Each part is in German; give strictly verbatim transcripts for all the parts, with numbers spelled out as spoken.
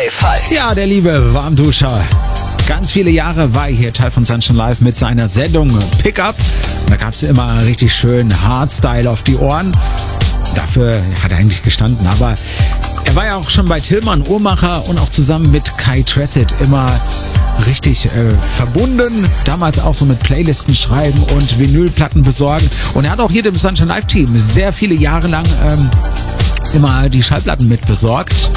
Live. Ja, der liebe Warmduscher. Ganz viele Jahre war er hier Teil von Sunshine Live mit seiner Sendung Pickup. Da gab es immer richtig schön Hardstyle auf die Ohren. Dafür hat er eigentlich gestanden. Aber er war ja auch schon bei Tillmann Uhrmacher und auch zusammen mit Kai Tressett immer richtig äh, verbunden. Damals auch so mit Playlisten schreiben und Vinylplatten besorgen. Und er hat auch hier dem Sunshine Live Team sehr viele Jahre lang ähm, immer die Schallplatten mit besorgt.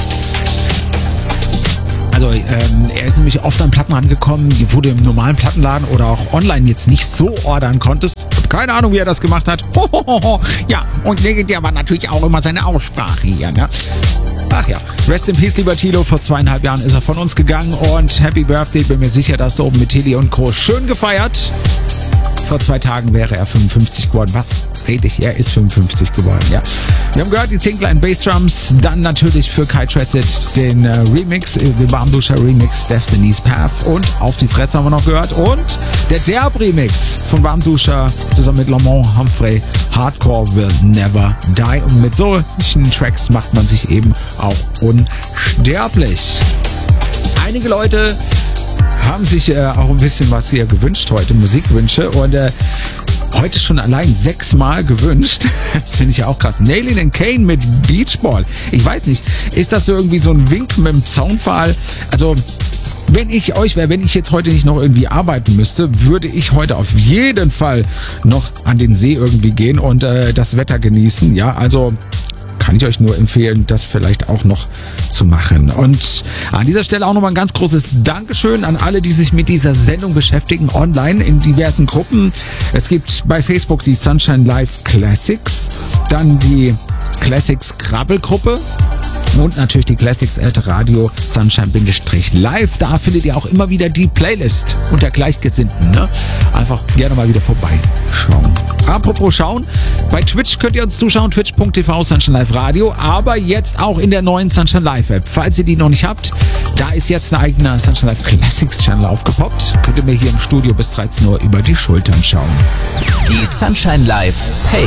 Also ähm, er ist nämlich oft an Platten rangekommen, die wo du im normalen Plattenladen oder auch online jetzt nicht so ordern konntest. Keine Ahnung, wie er das gemacht hat. Hohoho. Ja, und der war natürlich auch immer seine Aussprache hier, ne? Ach ja, rest in peace, lieber Thilo. Vor zweieinhalb Jahren ist er von uns gegangen und Happy Birthday. Bin mir sicher, dass du oben mit Tilly und Co. schön gefeiert. Vor zwei Tagen wäre er fünfundfünfzig geworden. Was rede ich? Er ist fünfundfünfzig geworden, ja. Wir haben gehört, die zehn kleinen Bassdrums. Dann natürlich für Kai Tressett den äh, Remix, äh, den Warmduscher Remix, Destiny's Path. Und Auf die Fresse haben wir noch gehört. Und der Derb-Remix von Warmduscher zusammen mit Lamont Humphrey. Hardcore Will Never Die. Und mit solchen Tracks macht man sich eben auch unsterblich. Einige Leute haben sich äh, auch ein bisschen was hier gewünscht heute, Musikwünsche. Und äh, heute schon allein sechsmal gewünscht. Das finde ich ja auch krass. Nailin' and Kane mit Beach Ball. Ich weiß nicht, ist das so irgendwie so ein Wink mit dem Zaunpfahl? Also, wenn ich euch wäre, wenn ich jetzt heute nicht noch irgendwie arbeiten müsste, würde ich heute auf jeden Fall noch an den See irgendwie gehen und äh, das Wetter genießen. Ja, also kann ich euch nur empfehlen, das vielleicht auch noch zu machen. Und an dieser Stelle auch nochmal ein ganz großes Dankeschön an alle, die sich mit dieser Sendung beschäftigen, online in diversen Gruppen. Es gibt bei Facebook die Sunshine Live Classics, dann die Classics Krabbelgruppe und natürlich die Classics at Radio Sunshine-Live. Da findet ihr auch immer wieder die Playlist unter Gleichgesinnten. Ne? Einfach gerne mal wieder vorbeischauen. Apropos schauen, bei Twitch könnt ihr uns zuschauen, twitch punkt t v Sunshine Live Radio, aber jetzt auch in der neuen Sunshine Live App. Falls ihr die noch nicht habt, da ist jetzt ein eigener Sunshine Live Classics Channel aufgepoppt. Könnt ihr mir hier im Studio bis dreizehn Uhr über die Schultern schauen. Die Sunshine Live Page.